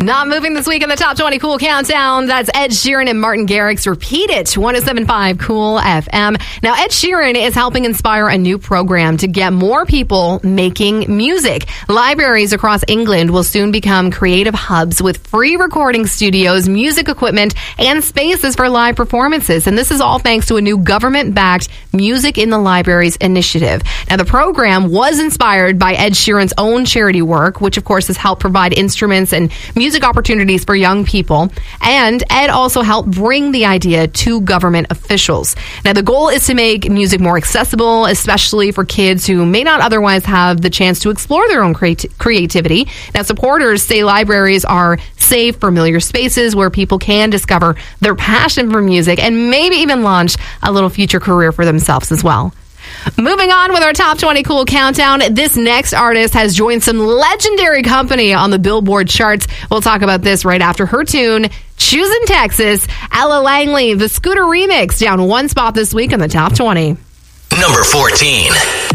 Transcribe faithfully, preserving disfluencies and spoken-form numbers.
Not moving this week in the Top twenty Cool Countdown. That's Ed Sheeran and Martin Garrix. Repeat It, one oh seven point five Cool F M. Now, Ed Sheeran is helping inspire a new program to get more people making music. Libraries across England will soon become creative hubs with free recording studios, music equipment, and spaces for live performances. And this is all thanks to a new government-backed Music in the Libraries initiative. Now, the program was inspired by Ed Sheeran's own charity work, which, of course, has helped provide instruments and music opportunities for young people. And Ed also helped bring the idea to government officials. Now, the goal is to make music more accessible, especially for kids who may not otherwise have the chance to explore their own creati- creativity. Now, supporters say libraries are safe, familiar spaces where people can discover their passion for music and maybe even launch a little future career for themselves as well. Moving on with our Top twenty Cool Countdown, this next artist has joined some legendary company on the Billboard charts. We'll talk about this right after her tune, Choosing Texas. Ella Langley, the Scooter remix, down one spot this week in the Top twenty. Number fourteen.